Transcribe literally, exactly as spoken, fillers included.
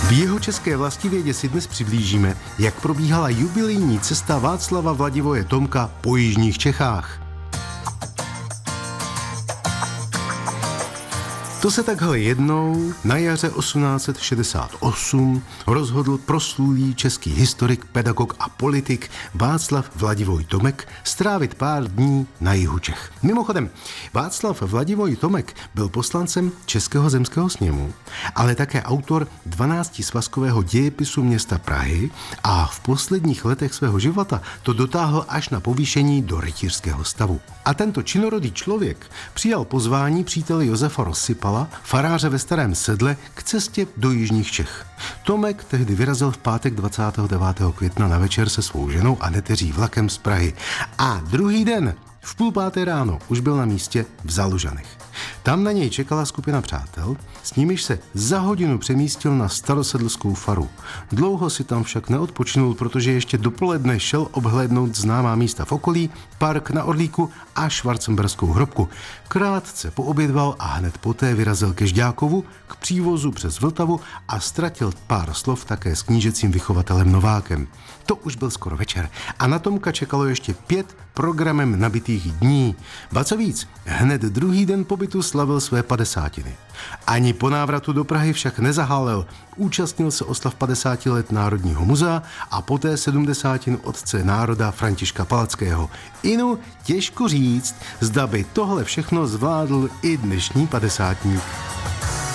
V jihočeské vlastivědě si dnes přiblížíme, jak probíhala jubilejní cesta Václava Vladivoje Tomka po jižních Čechách. To se takhle jednou na jaře osmnáct set šedesát osm rozhodl proslulý český historik, pedagog a politik Václav Vladivoj Tomek strávit pár dní na jihu Čech. Mimochodem, Václav Vladivoj Tomek byl poslancem Českého zemského sněmu, ale také autor dvanáctisvazkového dějepisu města Prahy a v posledních letech svého života to dotáhl až na povýšení do rytířského stavu. A tento činorodý člověk přijal pozvání přítele Josefa Rozsypala, faráře ve Starém Sedle, k cestě do jižních Čech. Tomek tehdy vyrazil v pátek dvacátého devátého května na večer se svou ženou a neteří vlakem z Prahy. A druhý den v půl páté ráno už byl na místě v Zalužanech. Tam na něj čekala skupina přátel, s nimiž se za hodinu přemístil na starosedlskou faru. Dlouho si tam však neodpočinul, protože ještě dopoledne šel obhlédnout známá místa v okolí, park na Orlíku a Schwarzenberskou hrobku. Krátce poobědval a hned poté vyrazil ke Žďákovu, k přívozu přes Vltavu a ztratil pár slov také s knížecím vychovatelem Novákem. To už byl skoro večer a na Tomka čekalo ještě pět programem nabitých dní. Ba co víc, hned druhý den pobytu slavil své padesátiny. Ani po návratu do Prahy však nezahálel. Účastnil se oslav padesáti let Národního muzea a poté sedmdesátin otce národa Františka Palackého. Inu, těžko říct, zda by tohle všechno zvládl i dnešní padesátník.